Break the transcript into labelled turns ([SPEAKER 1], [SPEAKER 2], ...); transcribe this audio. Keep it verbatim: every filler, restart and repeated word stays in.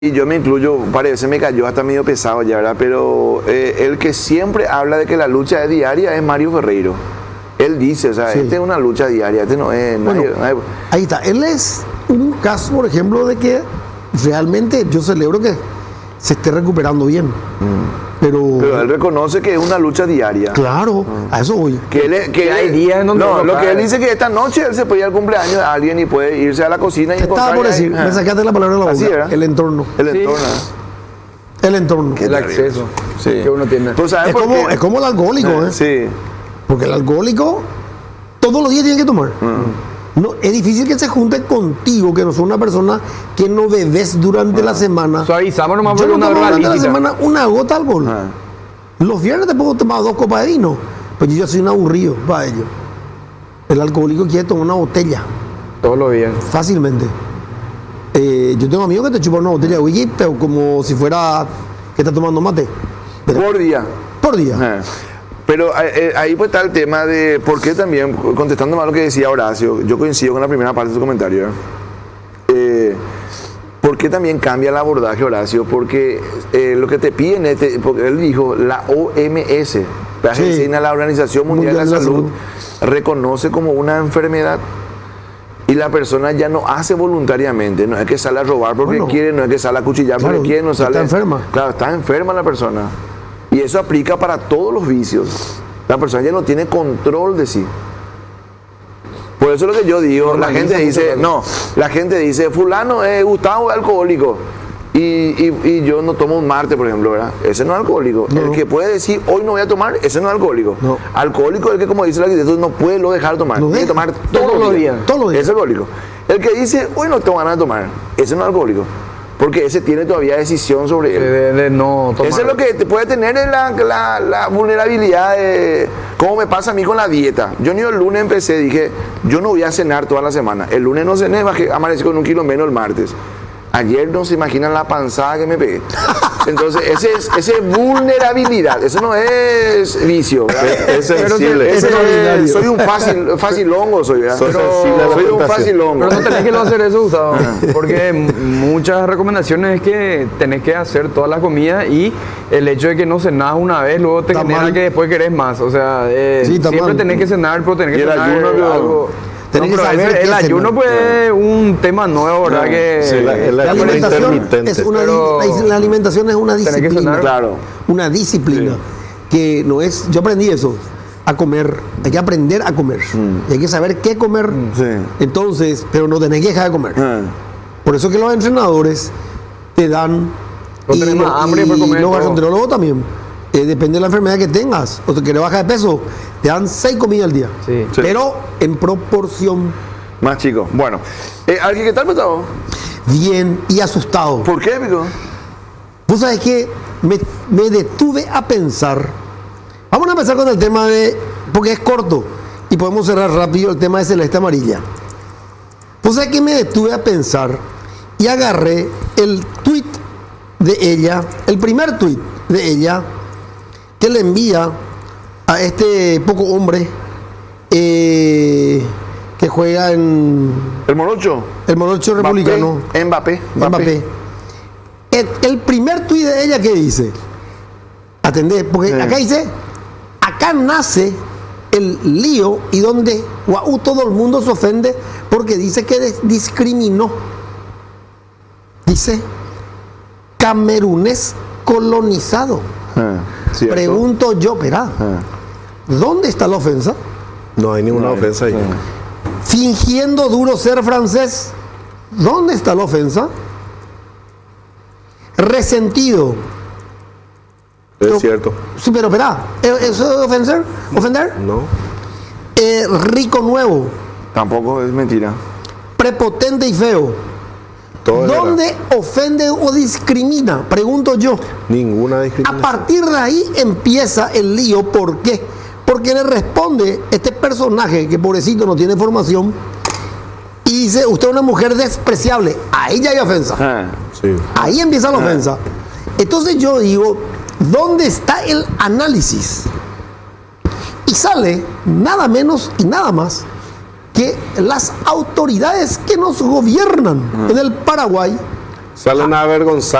[SPEAKER 1] Y yo me incluyo, parece me cayó hasta medio pesado ya, ¿verdad? Pero eh, el que siempre habla de que la lucha es diaria es Mario Ferreiro. Él dice, o sea,
[SPEAKER 2] Sí.
[SPEAKER 1] este es una lucha diaria, este no es... no
[SPEAKER 2] Bueno,
[SPEAKER 1] hay- no hay-
[SPEAKER 2] ahí está. Él es un caso, por ejemplo, de que realmente yo celebro que se esté recuperando bien. Pero,
[SPEAKER 1] pero él reconoce que es una lucha diaria.
[SPEAKER 2] claro, a eso voy.
[SPEAKER 1] Que él, es- que
[SPEAKER 3] Que hay
[SPEAKER 1] él-
[SPEAKER 3] días en donde
[SPEAKER 1] no,
[SPEAKER 3] uno
[SPEAKER 1] lo que
[SPEAKER 3] cae.
[SPEAKER 1] él dice que esta noche él se puede ir al cumpleaños de alguien y puede irse a la cocina y
[SPEAKER 2] ¿Qué estaba
[SPEAKER 1] encontrar
[SPEAKER 2] por
[SPEAKER 1] ahí,
[SPEAKER 2] decir?
[SPEAKER 1] ah,
[SPEAKER 2] Me sacaste la palabra de la
[SPEAKER 1] Así
[SPEAKER 2] boca.
[SPEAKER 1] era.
[SPEAKER 2] El entorno.
[SPEAKER 1] el
[SPEAKER 3] Sí.
[SPEAKER 1] entorno.
[SPEAKER 2] El entorno.
[SPEAKER 1] Qué
[SPEAKER 3] El
[SPEAKER 1] terrible.
[SPEAKER 3] acceso
[SPEAKER 1] Sí.
[SPEAKER 3] que uno tiene.
[SPEAKER 1] Pues, ¿sabes
[SPEAKER 2] Es
[SPEAKER 1] por
[SPEAKER 2] como,
[SPEAKER 1] qué?
[SPEAKER 2] es como el alcohólico, ¿eh?
[SPEAKER 1] Sí.
[SPEAKER 2] Porque el alcohólico todos los días tiene que tomar. No, es difícil que se junte contigo, que no sos una persona que no bebes durante la semana.
[SPEAKER 3] Suavizamos nomás
[SPEAKER 2] Yo
[SPEAKER 3] por
[SPEAKER 2] no
[SPEAKER 3] una
[SPEAKER 2] tomo
[SPEAKER 3] droga
[SPEAKER 2] durante la
[SPEAKER 3] lícita.
[SPEAKER 2] semana una gota de alcohol.
[SPEAKER 1] Ah.
[SPEAKER 2] Los viernes te puedo tomar dos copas de vino. Pues yo ya soy un aburrido para ellos. El alcohólico quiere tomar una botella
[SPEAKER 3] Todos los días.
[SPEAKER 2] fácilmente. Eh, yo tengo amigos que te chupan una botella de whisky, pero como si fuera que está tomando mate. Pero
[SPEAKER 1] Por día.
[SPEAKER 2] por día.
[SPEAKER 1] Ah. Pero eh, eh, ahí pues está el tema de por qué también, contestando más lo que decía Horacio, yo coincido con la primera parte de su comentario. ¿eh? Eh, ¿Por qué también cambia el abordaje, Horacio? Porque eh, lo que te piden, es te- porque él dijo, la O M S, la,
[SPEAKER 2] Sí.
[SPEAKER 1] Medicina, la Organización Mundial, de la Salud, reconoce como una enfermedad y la persona ya no hace voluntariamente, no es que sale a robar porque
[SPEAKER 2] Bueno,
[SPEAKER 1] quiere, no es que sale a cuchillar porque
[SPEAKER 2] claro,
[SPEAKER 1] quiere, no
[SPEAKER 2] está
[SPEAKER 1] sale...
[SPEAKER 2] enferma.
[SPEAKER 1] Claro, está enferma la persona. Y eso aplica para todos los vicios. La persona ya no tiene control de sí. Por eso es lo que yo digo, la gente dice, no, la gente dice, fulano, eh, Gustavo es alcohólico. Y, y- y yo no tomo un martes, por ejemplo, ¿verdad? Ese no es alcohólico.
[SPEAKER 2] No.
[SPEAKER 1] El que puede decir, hoy no voy a tomar, ese no es alcohólico.
[SPEAKER 2] No.
[SPEAKER 1] Alcohólico es el que, como dice el arquitecto, no puede lo dejar tomar.
[SPEAKER 2] No
[SPEAKER 1] Tiene que
[SPEAKER 2] deja.
[SPEAKER 1] tomar
[SPEAKER 3] Todos
[SPEAKER 1] todos,
[SPEAKER 3] los
[SPEAKER 1] los días.
[SPEAKER 3] días.
[SPEAKER 2] Todos los días.
[SPEAKER 1] Ese es alcohólico. El que dice, hoy no tengo ganas de tomar, ese no es alcohólico. Porque ese tiene todavía decisión sobre
[SPEAKER 3] De,
[SPEAKER 1] él.
[SPEAKER 3] de- de no tomar.
[SPEAKER 1] Eso es lo que te puede tener es la, la, la vulnerabilidad de cómo me pasa a mí con la dieta. Yo ni el lunes empecé, dije, yo no voy a cenar toda la semana. El lunes no cené, bajé, amanecí con un kilo menos el martes. Ayer no se imaginan la panzada que me pegué. Entonces, ese es, ese es vulnerabilidad, eso no es vicio. ¿verdad?
[SPEAKER 4] Es sensible.
[SPEAKER 1] Ese
[SPEAKER 2] Es
[SPEAKER 1] no
[SPEAKER 2] ordinario.
[SPEAKER 1] es- soy un fácil, facilongo, soy, ¿verdad?
[SPEAKER 4] Sos
[SPEAKER 1] Pero
[SPEAKER 4] sensible a la
[SPEAKER 1] soy un
[SPEAKER 4] tentación.
[SPEAKER 1] facilongo.
[SPEAKER 3] Pero no tenés que no hacer eso, Gustavo. Porque m- muchas recomendaciones es que tenés que hacer todas las comidas y el hecho de que no cenás una vez, luego te
[SPEAKER 2] Está
[SPEAKER 3] genera
[SPEAKER 2] mal.
[SPEAKER 3] que después querés más. O sea, eh,
[SPEAKER 2] Sí, está
[SPEAKER 3] siempre
[SPEAKER 2] mal.
[SPEAKER 3] tenés que cenar, pero tenés
[SPEAKER 1] Y
[SPEAKER 3] que
[SPEAKER 1] el
[SPEAKER 3] cenar
[SPEAKER 1] ayuno, pero-
[SPEAKER 3] algo.
[SPEAKER 2] Tenés
[SPEAKER 3] No,
[SPEAKER 2] que
[SPEAKER 3] pero
[SPEAKER 2] saber
[SPEAKER 3] ese-
[SPEAKER 2] qué
[SPEAKER 3] el
[SPEAKER 2] cenar.
[SPEAKER 3] ayuno pues es un tema nuevo, ¿verdad? Que
[SPEAKER 4] Sí, la- el
[SPEAKER 2] La
[SPEAKER 4] ayuno
[SPEAKER 2] alimentación,
[SPEAKER 4] intermitente.
[SPEAKER 2] es una, di-
[SPEAKER 3] Pero-
[SPEAKER 2] la, la alimentación es una
[SPEAKER 3] Tenés que
[SPEAKER 2] disciplina.
[SPEAKER 3] cenar.
[SPEAKER 1] Claro.
[SPEAKER 2] Una disciplina. Que no es. Yo aprendí eso. A comer. Hay que aprender a comer. Y hay que saber qué comer.
[SPEAKER 1] Sí.
[SPEAKER 2] Entonces, pero no tenés que dejar de comer.
[SPEAKER 1] Ah.
[SPEAKER 2] Por eso que los entrenadores te dan.
[SPEAKER 3] Vos tenés
[SPEAKER 2] lo-
[SPEAKER 3] más hambre y después comer
[SPEAKER 2] los
[SPEAKER 3] todo.
[SPEAKER 2] gastroenterólogos también. Eh, depende de la enfermedad que tengas. O sea, que le bajas de peso, te dan seis comidas al día.
[SPEAKER 3] Sí.
[SPEAKER 1] Sí.
[SPEAKER 2] Pero en proporción
[SPEAKER 1] Más chico. Bueno, eh, ¿alguien qué tal, Gustavo?
[SPEAKER 2] bien y asustado.
[SPEAKER 1] ¿Por qué, Pico?
[SPEAKER 2] Vos sabés que me, me detuve a pensar. Vamos a empezar con el tema de. Porque es corto y podemos cerrar rápido el tema de Celeste Amarilla. Vos sabés que me detuve a pensar y agarré el tweet de ella, el primer tweet de ella, que le envía a este poco hombre eh, que juega en
[SPEAKER 1] ¿El morocho?
[SPEAKER 2] el Morocho Republicano.
[SPEAKER 1] Mbappé.
[SPEAKER 2] Mbappé. El, el primer tuit de ella que dice, atendé, porque
[SPEAKER 1] Sí.
[SPEAKER 2] acá dice, acá nace el lío y donde guau, todo el mundo se ofende porque dice que des- discriminó. Dice, camerunés colonizado.
[SPEAKER 1] Ah, cierto.
[SPEAKER 2] Pregunto yo, verá,
[SPEAKER 1] Ah.
[SPEAKER 2] ¿dónde está la ofensa?
[SPEAKER 4] No hay ninguna
[SPEAKER 1] No,
[SPEAKER 4] ofensa ahí.
[SPEAKER 2] Fingiendo duro ser francés, ¿dónde está la ofensa? Resentido.
[SPEAKER 4] Es cierto.
[SPEAKER 2] Sí, pero espera, ¿eso es ofender? ¿Ofender?
[SPEAKER 4] No.
[SPEAKER 2] Eh, rico nuevo,
[SPEAKER 1] Tampoco es mentira.
[SPEAKER 2] prepotente y feo.
[SPEAKER 4] Todo es
[SPEAKER 2] ¿Dónde ofende o discrimina? Pregunto yo.
[SPEAKER 4] verdad. Ninguna
[SPEAKER 2] A
[SPEAKER 4] discriminación.
[SPEAKER 2] partir de ahí empieza el lío. ¿Por qué? Porque le responde este personaje que pobrecito no tiene formación y dice, usted es una mujer despreciable. Ahí ya hay ofensa.
[SPEAKER 1] Ah.
[SPEAKER 4] Sí.
[SPEAKER 2] Ahí empieza la ofensa. Entonces yo digo, ¿dónde está el análisis? Y sale nada menos y nada más que las autoridades que nos gobiernan en el Paraguay
[SPEAKER 4] Salen a avergonzar.